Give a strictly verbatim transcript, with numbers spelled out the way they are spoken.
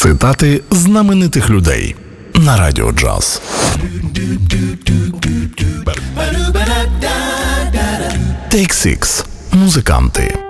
Цитати знаменитих людей на Радіо Джаз. Take Six. Музиканти.